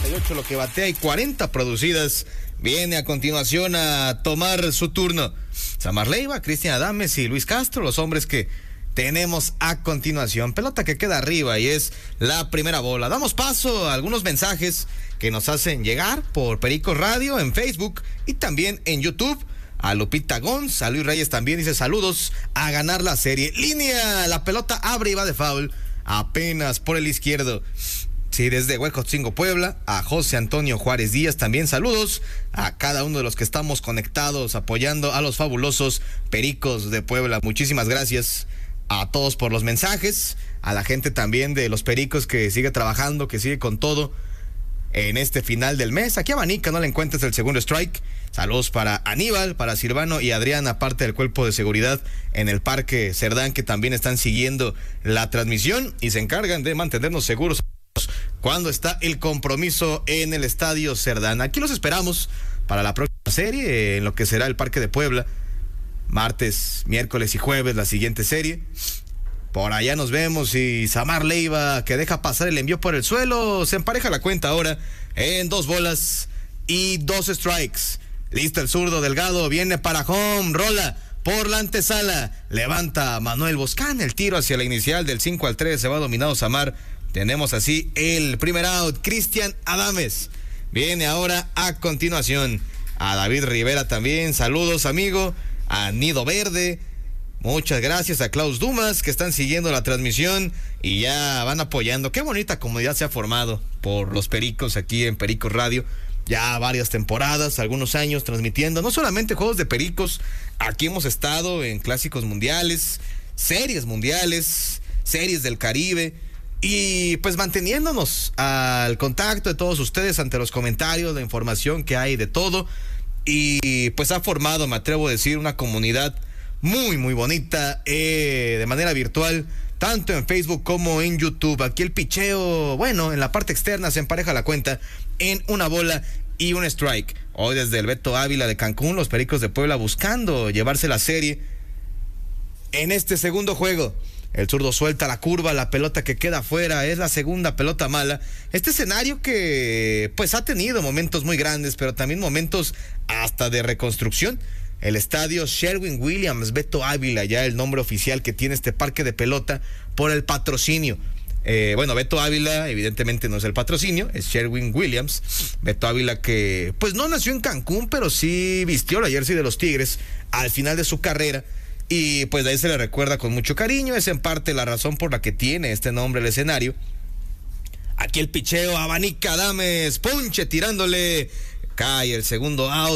38 lo que batea y 40 producidas. Viene a continuación a tomar su turno Samar Leiva, Cristian Adames y Luis Castro, los hombres que tenemos a continuación. Pelota que queda arriba y es la primera bola. Damos paso a algunos mensajes que nos hacen llegar por Pericos Radio en Facebook y también en YouTube. A Lupita Gons, a Luis Reyes también dice saludos, a ganar la serie. Línea, la pelota abre y va de foul, apenas por el izquierdo. Sí, desde Huejotzingo, Puebla, a José Antonio Juárez Díaz también saludos, a cada uno de los que estamos conectados apoyando a los fabulosos Pericos de Puebla. Muchísimas gracias a todos por los mensajes, a la gente también de los Pericos que sigue trabajando, que sigue con todo en este final del mes. Aquí abanica, no le encuentres el segundo strike. Saludos para Aníbal, para Silvano y Adrián, aparte del cuerpo de seguridad en el Parque Cerdán, que también están siguiendo la transmisión y se encargan de mantenernos seguros cuando está el compromiso en el Estadio Cerdán. Aquí los esperamos para la próxima serie, en lo que será el Parque de Puebla. Martes, miércoles y jueves la siguiente serie. Por allá nos vemos y Samar Leiva, que deja pasar el envío por el suelo, se empareja la cuenta ahora en 2 bolas y 2 strikes. Listo el zurdo Delgado, viene para home, rola por la antesala, levanta Manuel Boscán, el tiro hacia la inicial del 5-3, se va dominado Samar. Tenemos así el primer out. Cristian Adames viene ahora a continuación. A David Rivera también, saludos amigo. A Nido Verde, muchas gracias. A Klaus Dumas, que están siguiendo la transmisión y ya van apoyando. Qué bonita comunidad se ha formado por los Pericos aquí en Pericos Radio. Ya varias temporadas, algunos años transmitiendo, no solamente juegos de Pericos, aquí hemos estado en clásicos mundiales, series mundiales, series del Caribe, y pues manteniéndonos al contacto de todos ustedes ante los comentarios, la información que hay de todo, y pues ha formado, me atrevo a decir, una comunidad muy muy bonita de manera virtual, tanto en Facebook como en YouTube. Aquí el picheo, bueno, en la parte externa se empareja la cuenta en 1 bola y 1 strike. Hoy desde el Beto Ávila de Cancún, los Pericos de Puebla buscando llevarse la serie en este segundo juego. El zurdo suelta la curva, la pelota que queda afuera, es la segunda pelota mala. Este escenario que pues ha tenido momentos muy grandes, pero también momentos hasta de reconstrucción. El estadio Sherwin-Williams Beto Ávila, ya el nombre oficial que tiene este parque de pelota por el patrocinio. Bueno, Beto Ávila evidentemente no es el patrocinio, es Sherwin-Williams. Beto Ávila que pues no nació en Cancún, pero sí vistió la jersey de los Tigres al final de su carrera. Y pues de ahí se le recuerda con mucho cariño. Es en parte la razón por la que tiene este nombre el escenario. Aquí el picheo, abanica Adames, ponche tirándole. Cae el segundo out.